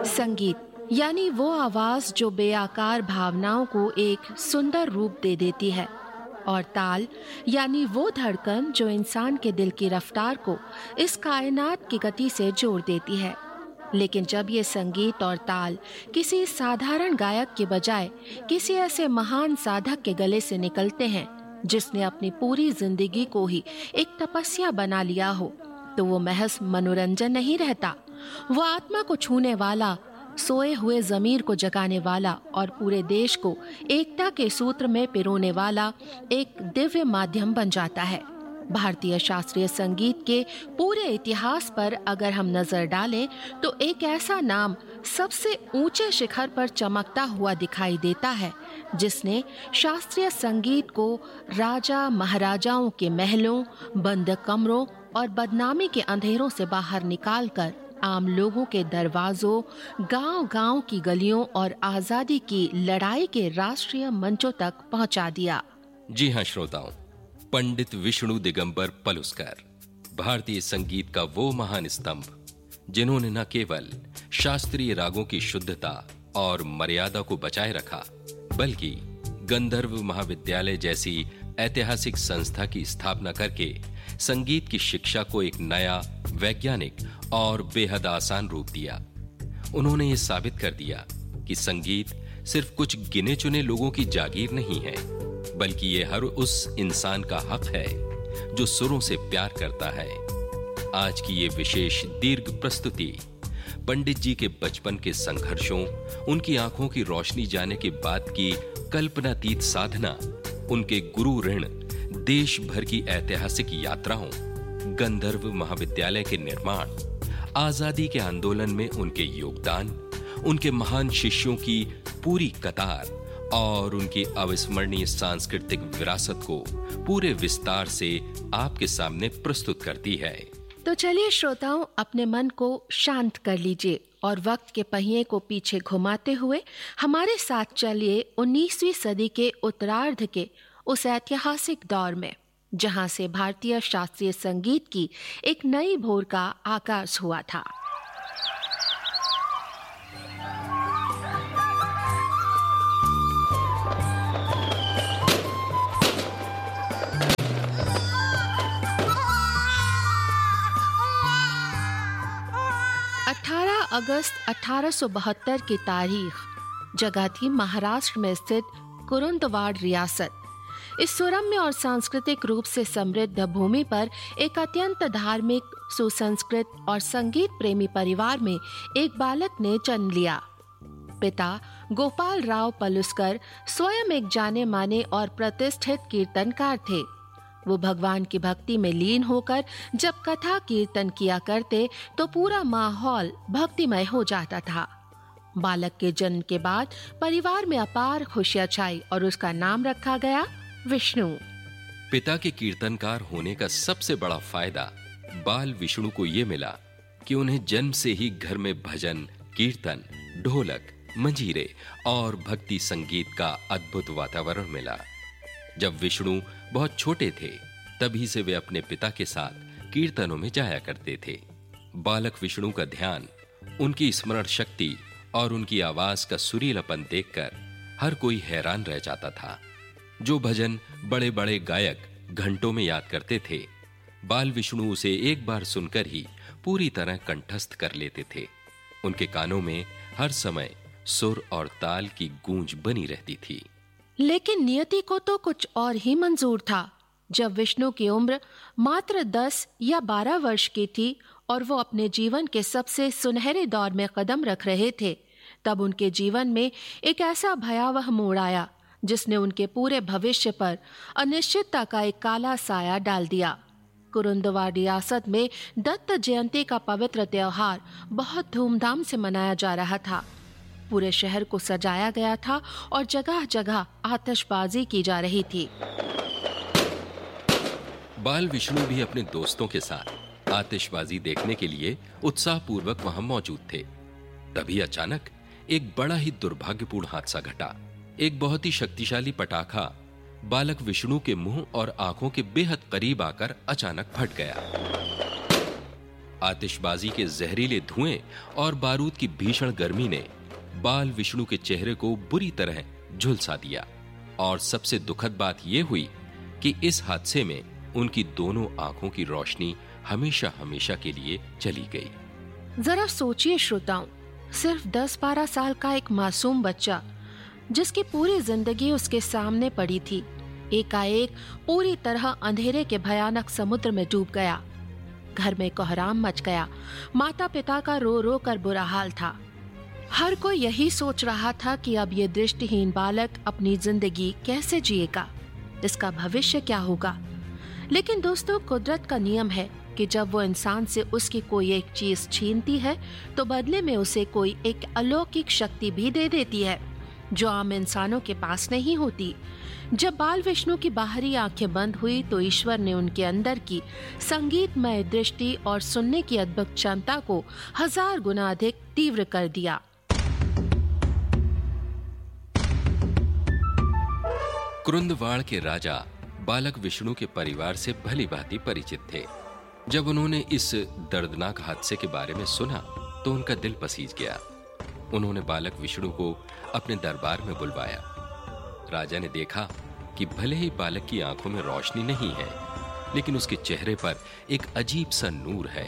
संगीत यानी वो आवाज जो बेआकार भावनाओं को एक सुंदर रूप दे देती है, और ताल यानी वो धड़कन जो इंसान के दिल की रफ्तार को इस कायनात की गति से जोड़ देती है। लेकिन जब ये संगीत और ताल किसी साधारण गायक के बजाय किसी ऐसे महान साधक के गले से निकलते हैं जिसने अपनी पूरी जिंदगी को ही एक तपस्या बना लिया हो, तो वो महज मनोरंजन नहीं रहता। वो आत्मा को छूने वाला, सोए हुए जमीर को जगाने वाला और पूरे देश को एकता के सूत्र में पिरोने वाला एक दिव्य माध्यम बन जाता है। भारतीय शास्त्रीय संगीत के पूरे इतिहास पर अगर हम नजर डालें तो एक ऐसा नाम सबसे ऊंचे शिखर पर चमकता हुआ दिखाई देता है जिसने शास्त्रीय संगीत को राजा महाराजाओं के महलों, बंद कमरों और बदनामी के अंधेरों से बाहर निकालकर आम लोगों के दरवाजों, गांव-गांव की गलियों और आजादी की लड़ाई के राष्ट्रीय मंचों तक पहुंचा दिया। जी हां श्रोताओं, पंडित विष्णु दिगंबर पलुस्कर भारतीय संगीत का वो महान स्तंभ जिन्होंने न केवल शास्त्रीय रागों की शुद्धता और मर्यादा को बचाए रखा, बल्कि गंधर्व महाविद्यालय जैसी ऐतिहासिक संस्था की स्थापना करके संगीत की शिक्षा को एक नया, वैज्ञानिक और बेहद आसान रूप दिया। उन्होंने ये साबित कर दिया कि संगीत सिर्फ कुछ गिने चुने लोगों की जागीर नहीं है, बल्कि ये हर उस इंसान का हक है जो सुरों से प्यार करता है। आज की ये विशेष दीर्घ प्रस्तुति पंडित जी के बचपन के संघर्षों, उनकी आंखों की रोशनी जाने के बाद की कल्पनातीत साधना, उनके गुरु ऋण, देश भर की ऐतिहासिक यात्राओं, गंधर्व महाविद्यालय के निर्माण, आजादी के आंदोलन में उनके योगदान, उनके महान शिष्यों की पूरी कतार और उनकी अविस्मरणीय सांस्कृतिक विरासत को पूरे विस्तार से आपके सामने प्रस्तुत करती है। तो चलिए श्रोताओं, अपने मन को शांत कर लीजिए और वक्त के पहिए को पीछे घुमाते हुए हमारे साथ चलिए 19वीं सदी के उत्तरार्ध के उस ऐतिहासिक दौर में जहां से भारतीय शास्त्रीय संगीत की एक नई भोर का आगाज हुआ था। अगस्त 1872 की तारीख, जगह थी महाराष्ट्र में स्थित कुरुंदवाड़ रियासत। इस सुरम्य और सांस्कृतिक रूप से समृद्ध भूमि पर एक अत्यंत धार्मिक, सुसंस्कृत और संगीत प्रेमी परिवार में एक बालक ने जन्म लिया। पिता गोपाल राव पलुस्कर स्वयं एक जाने माने और प्रतिष्ठित कीर्तनकार थे। वो भगवान की भक्ति में लीन होकर जब कथा कीर्तन किया करते तो पूरा माहौल भक्तिमय हो जाता था। बालक के जन्म के बाद परिवार में अपार खुशियां छाई और उसका नाम रखा गया विष्णु। पिता के कीर्तनकार होने का सबसे बड़ा फायदा बाल विष्णु को ये मिला कि उन्हें जन्म से ही घर में भजन, कीर्तन, ढोलक, मंजीरे और भक्ति संगीत का अद्भुत वातावरण मिला। जब विष्णु बहुत छोटे थे, तभी से वे अपने पिता के साथ कीर्तनों में जाया करते थे। बालक विष्णु का ध्यान, उनकी स्मरण शक्ति और उनकी आवाज का सुरीलापन देखकर हर कोई हैरान रह जाता था। जो भजन बड़े-बड़े गायक घंटों में याद करते थे, बाल विष्णु उसे एक बार सुनकर ही पूरी तरह कंठस्थ कर लेते थे। उनके कानों में हर समय सुर और ताल की गूंज बनी रहती थी। लेकिन नियति को तो कुछ और ही मंजूर था। जब विष्णु की उम्र मात्र 10 या 12 वर्ष की थी और वो अपने जीवन के सबसे सुनहरे दौर में कदम रख रहे थे, तब उनके जीवन में एक ऐसा भयावह मोड़ आया जिसने उनके पूरे भविष्य पर अनिश्चितता का एक काला साया डाल दिया। कुरुंदवाड़ रियासत में दत्त जयंती का पवित्र त्योहार बहुत धूमधाम से मनाया जा रहा था। पूरे शहर को सजाया गया था और जगह-जगह आतिशबाजी की जा रही थी। बाल विष्णु भी अपने दोस्तों के साथ आतिशबाजी देखने के लिए उत्साहपूर्वक वहां मौजूद थे। तभी अचानक एक बड़ा ही दुर्भाग्यपूर्ण हादसा घटा। एक बहुत ही शक्तिशाली पटाखा बालक विष्णु के मुंह और आंखों के बेहद करीब आकर अचानक फट गया। आतिशबाजी के जहरीले धुएं और बारूद की भीषण गर्मी ने बाल विष्णु के चेहरे को बुरी तरह झुलसा दिया। और सबसे दुखद बात यह हुई कि इस हादसे में उनकी दोनों आंखों की रोशनी हमेशा हमेशा के लिए चली गई। जरा सोचिए श्रोताओं, सिर्फ 10-12 साल का एक मासूम बच्चा जिसकी पूरी जिंदगी उसके सामने पड़ी थी, एकाएक पूरी तरह अंधेरे के भयानक समुद्र में डूब गया। घर में कोहराम मच गया। माता पिता का रो रो कर बुरा हाल था। हर कोई यही सोच रहा था कि अब ये दृष्टिहीन बालक अपनी जिंदगी कैसे जिएगा, इसका भविष्य क्या होगा। लेकिन दोस्तों, कुदरत का नियम है कि जब वो इंसान से उसकी कोई एक चीज छीनती है तो बदले में उसे कोई एक अलौकिक शक्ति भी दे देती है जो आम इंसानों के पास नहीं होती। जब बाल विष्णु की बाहरी आंखें बंद हुई तो ईश्वर ने उनके अंदर की संगीतमय दृष्टि और सुनने की अद्भुत क्षमता को 1000 गुना अधिक तीव्र कर दिया। कुरुंदवाड़ के राजा बालक विष्णु के परिवार से भली भांति परिचित थे। जब उन्होंने इस दर्दनाक हादसे के बारे में सुना तो उनका दिल पसीज गया। उन्होंने बालक विष्णु को अपने दरबार में बुलवाया। राजा ने देखा कि भले ही बालक की आंखों में रोशनी नहीं है, लेकिन उसके चेहरे पर एक अजीब सा नूर है,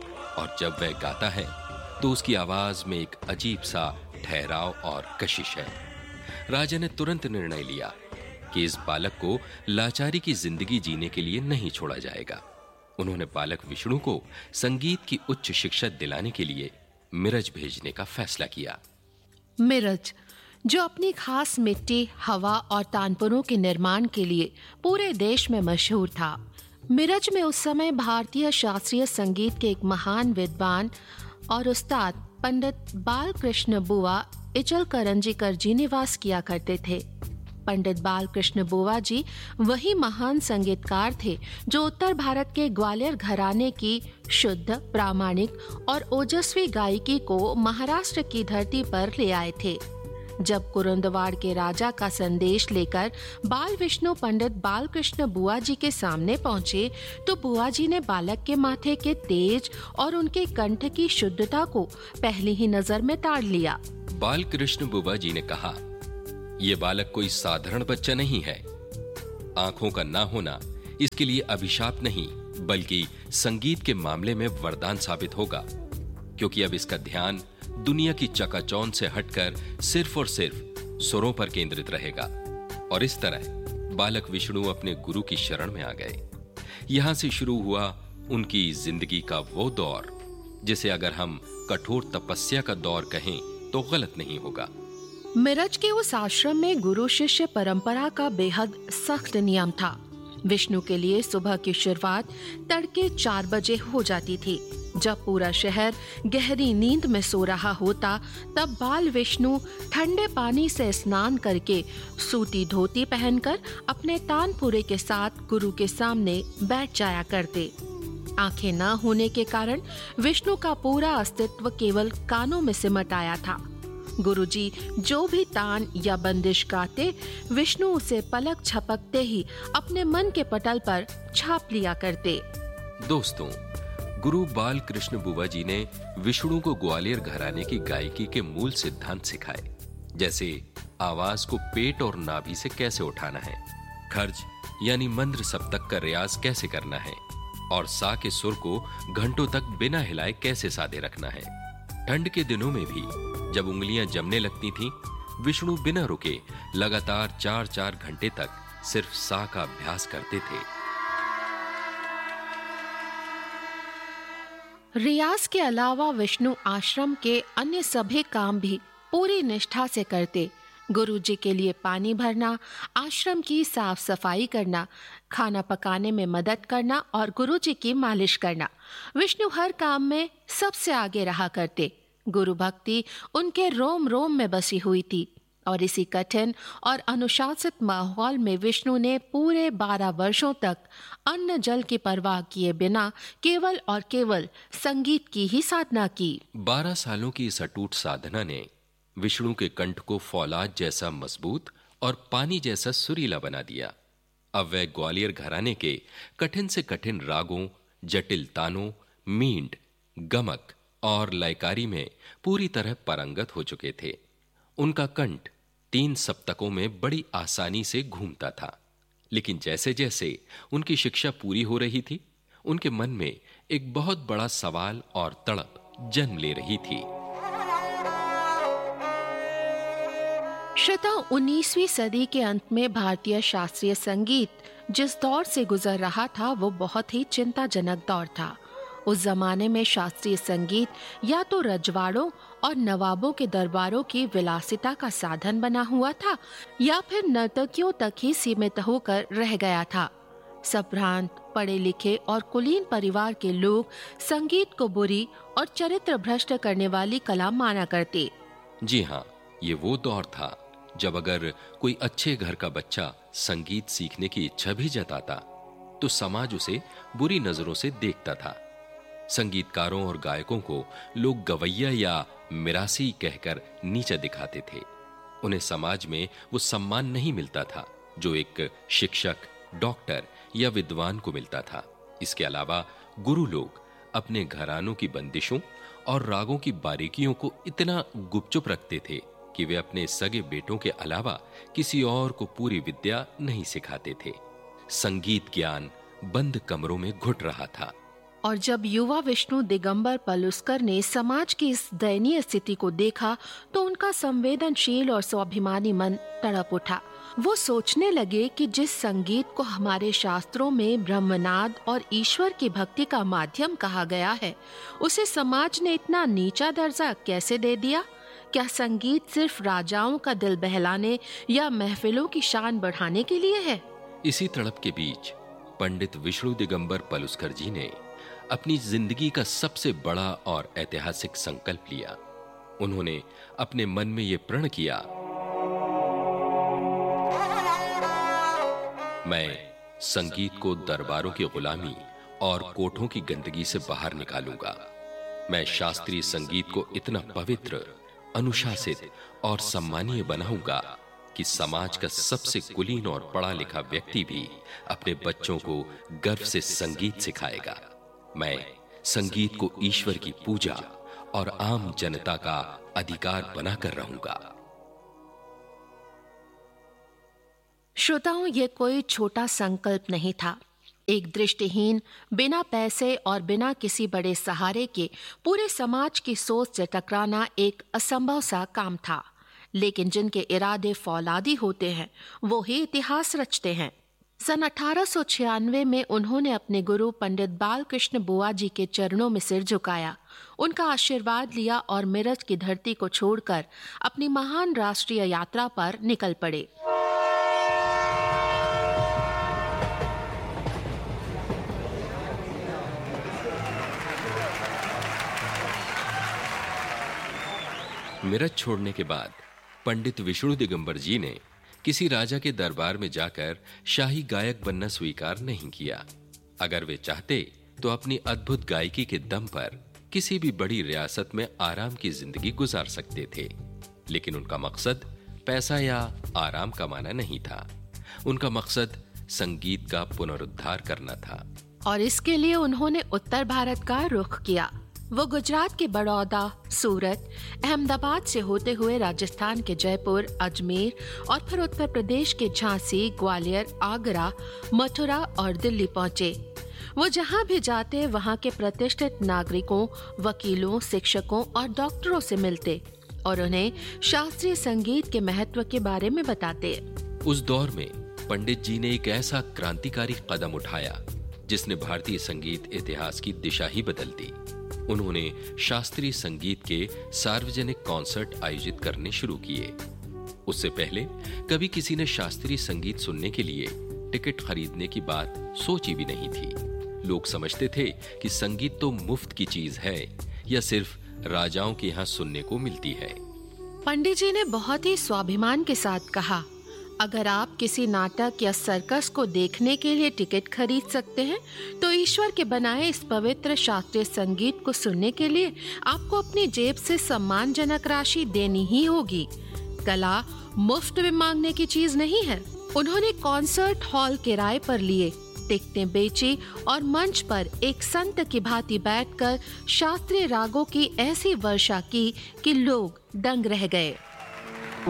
और जब वह गाता है तो उसकी आवाज में एक अजीब सा ठहराव और कशिश है। राजा ने तुरंत निर्णय लिया कि इस बालक को लाचारी की जिंदगी जीने के लिए नहीं छोड़ा जाएगा। उन्होंने बालक विष्णु को संगीत की उच्च शिक्षा दिलाने के लिए मिरज भेजने का फैसला किया। मिरज, जो अपनी खास मिट्टी, हवा और तानपुरों के निर्माण के लिए पूरे देश में मशहूर था। मिरज में उस समय भारतीय शास्त्रीय संगीत के एक महान विद्वान और उस्ताद पंडित बालकृष्ण बुवा इचलकरंजीकर जी निवास किया करते थे। पंडित बालकृष्ण बुवा जी वही महान संगीतकार थे जो उत्तर भारत के ग्वालियर घराने की शुद्ध, प्रामाणिक और ओजस्वी गायकी को महाराष्ट्र की धरती पर ले आए थे। जब कुरुंदवाड़ के राजा का संदेश लेकर बाल विष्णु पंडित बालकृष्ण बुआ जी के सामने पहुंचे तो बुआ जी ने बालक के माथे के तेज और उनके कंठ की शुद्धता को पहली ही नजर में ताड़ लिया। बालकृष्ण बुआ जी ने कहा, ये बालक कोई साधारण बच्चा नहीं है। आंखों का ना होना इसके लिए अभिशाप नहीं, बल्कि संगीत के मामले में वरदान साबित होगा, क्योंकि अब इसका ध्यान दुनिया की चकाचौंध से हटकर सिर्फ और सिर्फ सुरों पर केंद्रित रहेगा। और इस तरह बालक विष्णु अपने गुरु की शरण में आ गए। यहां से शुरू हुआ उनकी जिंदगी का वो दौर जिसे अगर हम कठोर तपस्या का दौर कहें तो गलत नहीं होगा। मिरज के उस आश्रम में गुरु शिष्य परंपरा का बेहद सख्त नियम था। विष्णु के लिए सुबह की शुरुआत तड़के 4 बजे हो जाती थी। जब पूरा शहर गहरी नींद में सो रहा होता तब बाल विष्णु ठंडे पानी से स्नान करके सूती धोती पहनकर अपने तानपुरे के साथ गुरु के सामने बैठ जाया करते। आंखें न होने के कारण विष्णु का पूरा अस्तित्व केवल कानों में सिमट आया था। गुरुजी जो भी तान या बंदिश गाते, विष्णु उसे पलक झपकते ही अपने मन के पटल पर छाप लिया करते। दोस्तों, गुरु बाल कृष्ण बुवा जी ने विष्णु को ग्वालियर घराने की गायकी के मूल सिद्धांत सिखाए, जैसे आवाज को पेट और नाभि से कैसे उठाना है, खर्ज यानी मंद्र सप्तक का रियाज कैसे करना है, और सा के सुर को घंटों तक बिना हिलाए कैसे साधे रखना है। ठंड के दिनों में भी जब उंगलियां जमने लगती थीं, विष्णु बिना रुके लगातार 4-4 घंटे तक सिर्फ सा का अभ्यास करते थे। रियाज के अलावा विष्णु आश्रम के अन्य सभी काम भी पूरी निष्ठा से करते। गुरुजी के लिए पानी भरना, आश्रम की साफ सफाई करना, खाना पकाने में मदद करना और गुरुजी की मालिश करना, विष्णु हर काम में सबसे आगे रहा करते। गुरु भक्ति उनके रोम रोम में बसी हुई थी और इसी कठिन और अनुशासित माहौल में विष्णु ने पूरे 12 वर्षों तक अन्न जल की परवाह किए बिना केवल और केवल संगीत की ही साधना की। 12 सालों की इस अटूट साधना ने विष्णु के कंठ को फौलाद जैसा मजबूत और पानी जैसा सुरीला बना दिया। अब वह ग्वालियर घराने के कठिन से कठिन रागों, जटिल तानों, मींड, गमक और लयकारी में पूरी तरह पारंगत हो चुके थे। उनका कंठ 3 सप्तकों में बड़ी आसानी से घूमता था। लेकिन जैसे जैसे उनकी शिक्षा पूरी हो रही थी, उनके मन में एक बहुत बड़ा सवाल और तड़प जन्म ले रही थी। श्रोताओ, 19वीं सदी के अंत में भारतीय शास्त्रीय संगीत जिस दौर से गुजर रहा था वो बहुत ही चिंताजनक दौर था। उस जमाने में शास्त्रीय संगीत या तो रजवाड़ों और नवाबों के दरबारों की विलासिता का साधन बना हुआ था या फिर नर्तकियों तक ही सीमित होकर रह गया था। संभ्रांत, पढ़े लिखे और कुलीन परिवार के लोग संगीत को बुरी और चरित्र भ्रष्ट करने वाली कला माना करते। जी हाँ, ये वो दौर था जब अगर कोई अच्छे घर का बच्चा संगीत सीखने की इच्छा भी जताता तो समाज उसे बुरी नजरों से देखता था। संगीतकारों और गायकों को लोग गवैया या मिरासी कहकर नीचा दिखाते थे। उन्हें समाज में वो सम्मान नहीं मिलता था जो एक शिक्षक, डॉक्टर या विद्वान को मिलता था। इसके अलावा गुरु लोग अपने घरानों की बंदिशों और रागों की बारीकियों को इतना गुपचुप रखते थे कि वे अपने सगे बेटों के अलावा किसी और को पूरी विद्या नहीं सिखाते थे। संगीत ज्ञान बंद कमरों में घुट रहा था। और जब युवा विष्णु दिगंबर पलुस्कर ने समाज की इस दयनीय स्थिति को देखा तो उनका संवेदनशील और स्वाभिमानी मन तड़प उठा। वो सोचने लगे कि जिस संगीत को हमारे शास्त्रों में ब्रह्मनाद और ईश्वर की भक्ति का माध्यम कहा गया है, उसे समाज ने इतना नीचा दर्जा कैसे दे दिया? क्या संगीत सिर्फ राजाओं का दिल बहलाने या महफिलों की शान बढ़ाने के लिए है? इसी तड़प के बीच पंडित विष्णु दिगंबर पलुस्कर जी ने अपनी जिंदगी का सबसे बड़ा और ऐतिहासिक संकल्प लिया। उन्होंने अपने मन में यह प्रण किया, मैं संगीत को दरबारों की गुलामी और कोठों की गंदगी से बाहर निकालूंगा। मैं शास्त्रीय संगीत को इतना पवित्र, अनुशासित और सम्मानीय बनाऊंगा कि समाज का सबसे कुलीन और पढ़ा लिखा व्यक्ति भी अपने बच्चों को गर्व से संगीत सिखाएगा। मैं संगीत को ईश्वर की पूजा और आम जनता का अधिकार बनाकर रहूंगा। श्रोताओं, ये कोई छोटा संकल्प नहीं था। एक दृष्टिहीन, बिना पैसे और बिना किसी बड़े सहारे के पूरे समाज की सोच से टकराना एक असंभव सा काम था। लेकिन जिनके इरादे फौलादी होते हैं वो ही इतिहास रचते हैं। सन 1896 में उन्होंने अपने गुरु पंडित बालकृष्ण बुआ जी के चरणों में सिर झुकाया, उनका आशीर्वाद लिया और मिरज की धरती को छोड़कर अपनी महान राष्ट्रीय यात्रा पर निकल पड़े। मिरज छोड़ने के बाद पंडित विष्णु दिगंबर जी ने किसी राजा के दरबार में जाकर शाही गायक बनना स्वीकार नहीं किया। अगर वे चाहते तो अपनी अद्भुत गायकी के दम पर किसी भी बड़ी रियासत में आराम की जिंदगी गुजार सकते थे। लेकिन उनका मकसद पैसा या आराम कमाना नहीं था। उनका मकसद संगीत का पुनरुद्धार करना था। और इसके लिए उन्होंने उत्तर भारत का रुख किया। वो गुजरात के बड़ौदा, सूरत, अहमदाबाद से होते हुए राजस्थान के जयपुर, अजमेर और फिर उत्तर प्रदेश के झांसी, ग्वालियर, आगरा, मथुरा और दिल्ली पहुंचे। वो जहां भी जाते वहां के प्रतिष्ठित नागरिकों, वकीलों, शिक्षकों और डॉक्टरों से मिलते और उन्हें शास्त्रीय संगीत के महत्व के बारे में बताते। उस दौर में पंडित जी ने एक ऐसा क्रांतिकारी कदम उठाया जिसने भारतीय संगीत इतिहास की दिशा ही बदल दी। उन्होंने शास्त्रीय संगीत के सार्वजनिक कॉन्सर्ट आयोजित करने शुरू किए। उससे पहले कभी किसी ने शास्त्रीय संगीत सुनने के लिए टिकट खरीदने की बात सोची भी नहीं थी। लोग समझते थे कि संगीत तो मुफ्त की चीज है या सिर्फ राजाओं के यहाँ सुनने को मिलती है। पंडित जी ने बहुत ही स्वाभिमान के साथ कहा, अगर आप किसी नाटक या सर्कस को देखने के लिए टिकट खरीद सकते हैं तो ईश्वर के बनाए इस पवित्र शास्त्रीय संगीत को सुनने के लिए आपको अपनी जेब से सम्मानजनक राशि देनी ही होगी। कला मुफ्त में मांगने की चीज नहीं है। उन्होंने कॉन्सर्ट हॉल किराए पर लिए टिकटें बेची और मंच पर एक संत की भांति बैठकर शास्त्रीय रागों की ऐसी वर्षा की कि लोग दंग रह गए।